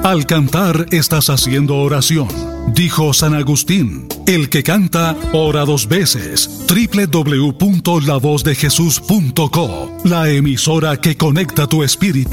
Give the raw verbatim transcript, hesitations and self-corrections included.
Al cantar estás haciendo oración. Dijo San Agustín, el que canta, ora dos veces. doble u doble u doble u punto la voz de jesús punto co, la emisora que conecta tu espíritu.